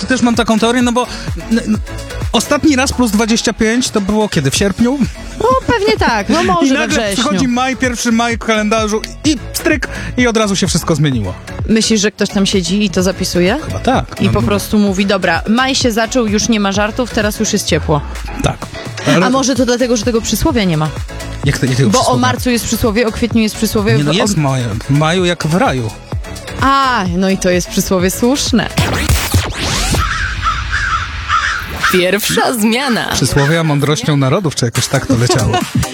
to też mam taką teorię, no bo ostatni raz plus 25 to było kiedy? W sierpniu? No pewnie tak, no I może we nagle wrześniu. przychodzi maj, 1 maj w kalendarzu i stryk i od razu się wszystko zmieniło. Myślisz, że ktoś tam siedzi i to zapisuje? Chyba tak. I po prostu mówi, dobra, maj się zaczął, już nie ma żartów, teraz już jest ciepło. Tak. A może to dlatego, że tego przysłowia nie ma? Jak tego Bo o przysłowia? marcu jest przysłowie, o kwietniu jest przysłowie. Nie, no jest w maju jak w raju. A, no i to jest przysłowie słuszne. Pierwsza zmiana. Przysłowia mądrością narodów, czy jakoś tak to leciało.